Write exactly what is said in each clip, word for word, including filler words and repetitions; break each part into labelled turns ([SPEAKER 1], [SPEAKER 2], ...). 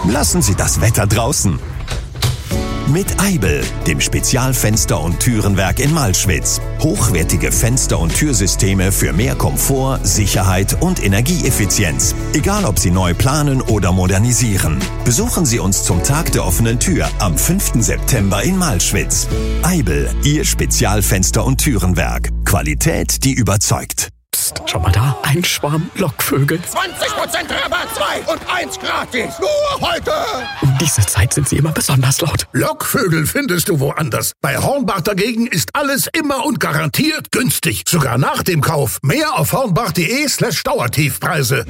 [SPEAKER 1] Lassen Sie das Wetter draußen. Mit Eibel, dem Spezialfenster- und Türenwerk in Malschwitz. Hochwertige Fenster- und Türsysteme für mehr Komfort, Sicherheit und Energieeffizienz. Egal, ob Sie neu planen oder modernisieren. Besuchen Sie uns zum Tag der offenen Tür am fünften September in Malschwitz. Eibel, Ihr Spezialfenster- und Türenwerk. Qualität, die überzeugt.
[SPEAKER 2] Psst, schau mal da, ein Schwarm Lockvögel.
[SPEAKER 3] zwanzig Prozent Rabatt, zwei und eins gratis. Nur heute.
[SPEAKER 2] Um diese Zeit sind sie immer besonders laut.
[SPEAKER 3] Lockvögel findest du woanders. Bei Hornbach dagegen ist alles immer und garantiert günstig. Sogar nach dem Kauf. Mehr auf hornbach.de slash Dauertiefpreise.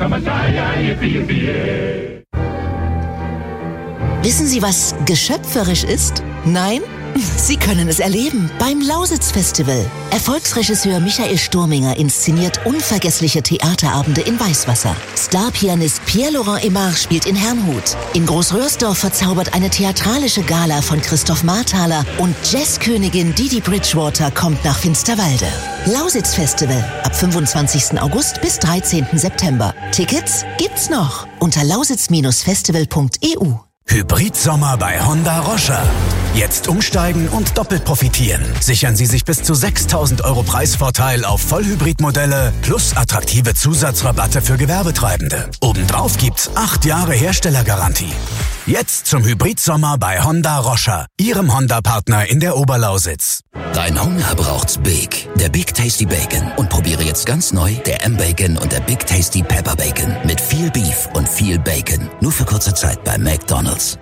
[SPEAKER 4] Wissen Sie, was geschöpferisch ist? Nein? Sie können es erleben beim Lausitz-Festival. Erfolgsregisseur Michael Sturminger inszeniert unvergessliche Theaterabende in Weißwasser. Starpianist Pierre-Laurent Aimard spielt in Herrnhut. In Großröhrsdorf verzaubert eine theatralische Gala von Christoph Marthaler und Jazzkönigin Didi Bridgewater kommt nach Finsterwalde. Lausitz-Festival ab fünfundzwanzigsten August bis dreizehnten September. Tickets gibt's noch unter lausitz Festival punkt e u.
[SPEAKER 5] Hybridsommer bei Honda Roscher. Jetzt umsteigen und doppelt profitieren. Sichern Sie sich bis zu sechstausend Euro Preisvorteil auf Vollhybridmodelle plus attraktive Zusatzrabatte für Gewerbetreibende. Obendrauf gibt's acht Jahre Herstellergarantie. Jetzt zum Hybridsommer bei Honda Roscher, Ihrem Honda-Partner in der Oberlausitz.
[SPEAKER 6] Dein Hunger braucht's Big, der Big Tasty Bacon. Und probiere jetzt ganz neu der M-Bacon und der Big Tasty Pepper Bacon. Mit viel Beef und viel Bacon. Nur für kurze Zeit bei McDonald's.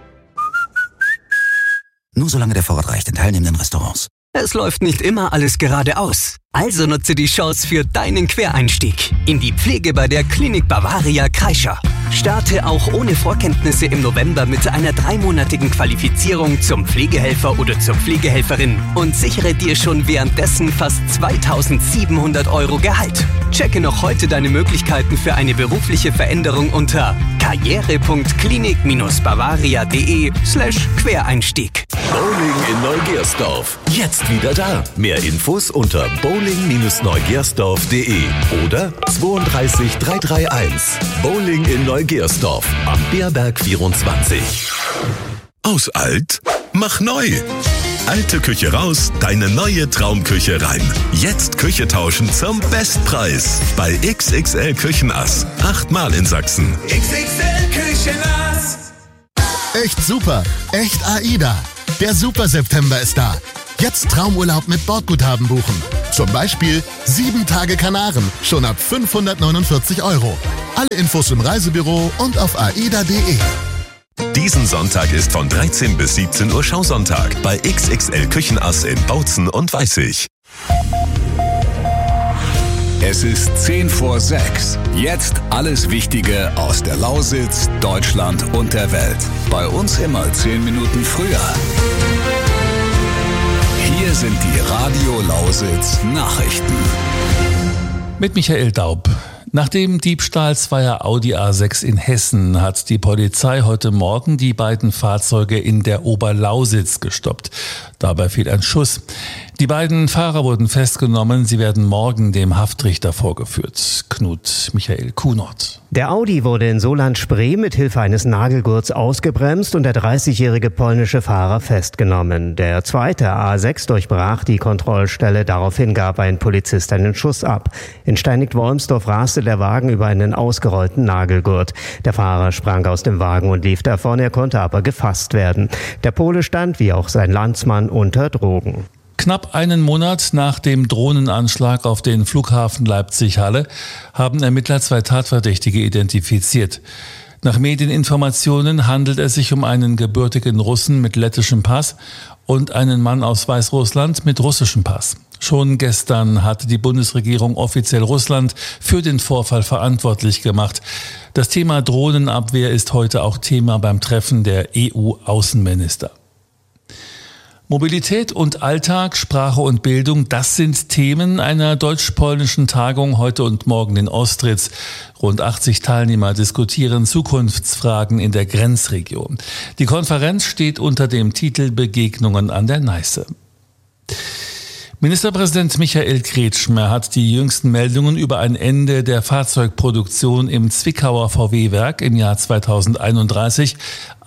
[SPEAKER 6] Nur solange der Vorrat reicht in teilnehmenden Restaurants.
[SPEAKER 7] Es läuft nicht immer alles geradeaus. Also nutze die Chance für deinen Quereinstieg in die Pflege bei der Klinik Bavaria Kreischer. Starte auch ohne Vorkenntnisse im November mit einer dreimonatigen Qualifizierung zum Pflegehelfer oder zur Pflegehelferin und sichere dir schon währenddessen fast zweitausendsiebenhundert Euro Gehalt. Checke noch heute deine Möglichkeiten für eine berufliche Veränderung unter karriere punkt klinik bavaria punkt de slash Quereinstieg.
[SPEAKER 8] Bowling in Neugersdorf. Jetzt wieder da. Mehr Infos unter bowling Neugersdorf punkt de oder zwei drei drei drei eins. Bowling in Neugersdorf am Beerberg vierundzwanzig. Aus alt, mach neu. Alte Küche raus, deine neue Traumküche rein. Jetzt Küche tauschen zum Bestpreis. Bei X X L Küchenass. Achtmal in Sachsen.
[SPEAKER 9] X X L Küchenass.
[SPEAKER 10] Echt super. Echt AIDA. Der Super September ist da. Jetzt Traumurlaub mit Bordguthaben buchen. Zum Beispiel sieben Tage Kanaren, schon ab fünfhundertneunundvierzig Euro. Alle Infos im Reisebüro und auf aida punkt de.
[SPEAKER 8] Diesen Sonntag ist von dreizehn bis siebzehn Uhr Schausonntag bei X X L Küchenass in Bautzen und Weißig.
[SPEAKER 11] Es ist zehn vor sechs. Jetzt alles Wichtige aus der Lausitz, Deutschland und der Welt. Bei uns immer zehn Minuten früher. Hier sind die Radio Lausitz Nachrichten.
[SPEAKER 12] Mit Michael Daub. Nach dem Diebstahl zweier Audi A sechs in Hessen hat die Polizei heute Morgen die beiden Fahrzeuge in der Oberlausitz gestoppt. Dabei fiel ein Schuss. Die beiden Fahrer wurden festgenommen. Sie werden morgen dem Haftrichter vorgeführt. Knut Michael Kunert.
[SPEAKER 13] Der Audi wurde in Solandspree mit Hilfe eines Nagelgurts ausgebremst und der dreißigjährige polnische Fahrer festgenommen. Der zweite A sechs durchbrach die Kontrollstelle. Daraufhin gab ein Polizist einen Schuss ab. In Steinigt-Wolmsdorf raste der Wagen über einen ausgerollten Nagelgurt. Der Fahrer sprang aus dem Wagen und lief davon. Er konnte aber gefasst werden. Der Pole stand, wie auch sein Landsmann, unter Drogen.
[SPEAKER 12] Knapp einen Monat nach dem Drohnenanschlag auf den Flughafen Leipzig-Halle haben Ermittler zwei Tatverdächtige identifiziert. Nach Medieninformationen handelt es sich um einen gebürtigen Russen mit lettischem Pass und einen Mann aus Weißrussland mit russischem Pass. Schon gestern hatte die Bundesregierung offiziell Russland für den Vorfall verantwortlich gemacht. Das Thema Drohnenabwehr ist heute auch Thema beim Treffen der E U-Außenminister. Mobilität und Alltag, Sprache und Bildung, das sind Themen einer deutsch-polnischen Tagung heute und morgen in Ostritz. Rund achtzig Teilnehmer diskutieren Zukunftsfragen in der Grenzregion. Die Konferenz steht unter dem Titel Begegnungen an der Neiße. Ministerpräsident Michael Kretschmer hat die jüngsten Meldungen über ein Ende der Fahrzeugproduktion im Zwickauer V W-Werk im Jahr zweitausendeinunddreißig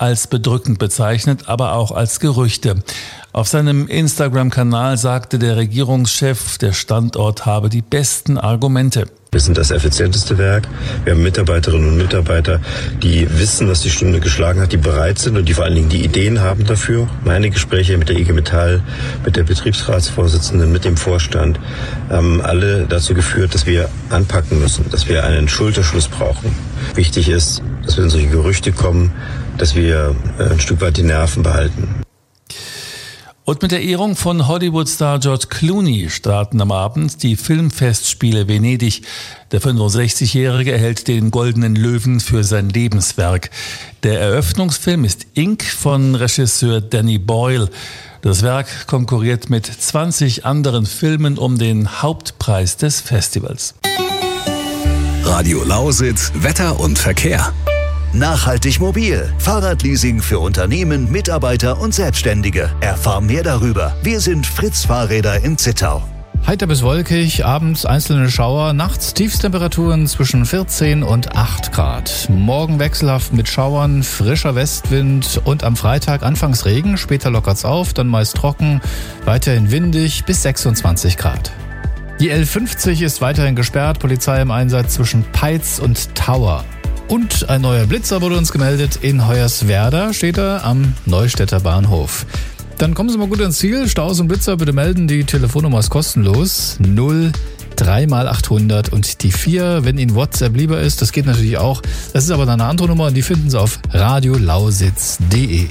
[SPEAKER 12] als bedrückend bezeichnet, aber auch als Gerüchte. Auf seinem Instagram-Kanal sagte der Regierungschef, der Standort habe die besten Argumente.
[SPEAKER 14] Wir sind das effizienteste Werk. Wir haben Mitarbeiterinnen und Mitarbeiter, die wissen, was die Stunde geschlagen hat, die bereit sind und die vor allen Dingen die Ideen haben dafür. Meine Gespräche mit der I G Metall, mit der Betriebsratsvorsitzenden, mit dem Vorstand haben alle dazu geführt, dass wir anpacken müssen, dass wir einen Schulterschluss brauchen. Wichtig ist, dass wir in solche Gerüchte kommen, dass wir ein Stück weit die Nerven behalten.
[SPEAKER 12] Und mit der Ehrung von Hollywood-Star George Clooney starten am Abend die Filmfestspiele Venedig. Der fünfundsechzigjährige erhält den Goldenen Löwen für sein Lebenswerk. Der Eröffnungsfilm ist Ink von Regisseur Danny Boyle. Das Werk konkurriert mit zwanzig anderen Filmen um den Hauptpreis des Festivals.
[SPEAKER 11] Radio Lausitz, Wetter und Verkehr.
[SPEAKER 15] Nachhaltig mobil. Fahrradleasing für Unternehmen, Mitarbeiter und Selbstständige. Erfahr mehr darüber. Wir sind Fritz Fahrräder in Zittau.
[SPEAKER 16] Heiter bis wolkig, abends einzelne Schauer, nachts Tiefstemperaturen zwischen vierzehn und acht Grad. Morgen wechselhaft mit Schauern, frischer Westwind und am Freitag anfangs Regen, später lockert's auf, dann meist trocken, weiterhin windig bis sechsundzwanzig Grad. Die L fünfzig ist weiterhin gesperrt, Polizei im Einsatz zwischen Peitz und Tauer. Und ein neuer Blitzer wurde uns gemeldet. In Hoyerswerda steht er am Neustädter Bahnhof. Dann kommen Sie mal gut ans Ziel. Staus und Blitzer bitte melden. Die Telefonnummer ist kostenlos. null drei mal achthundert und die vier, wenn Ihnen WhatsApp lieber ist. Das geht natürlich auch. Das ist aber eine andere Nummer und die finden Sie auf radiolausitz punkt de.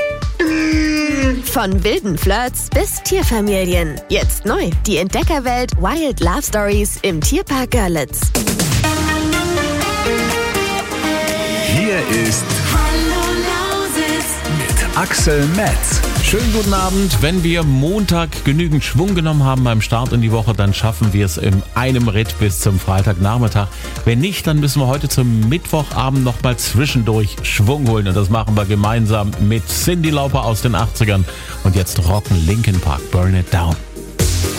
[SPEAKER 17] Von wilden Flirts bis Tierfamilien. Jetzt neu. Die Entdeckerwelt Wild Love Stories im Tierpark Görlitz.
[SPEAKER 11] Hier ist
[SPEAKER 9] Hallo Lausitz
[SPEAKER 11] mit Axel Metz.
[SPEAKER 18] Schönen guten Abend. Wenn wir Montag genügend Schwung genommen haben beim Start in die Woche, dann schaffen wir es in einem Ritt bis zum Freitagnachmittag. Wenn nicht, dann müssen wir heute zum Mittwochabend nochmal zwischendurch Schwung holen. Und das machen wir gemeinsam mit Cyndi Lauper aus den achtzigern. Und jetzt rocken Linkin Park, Burn It Down.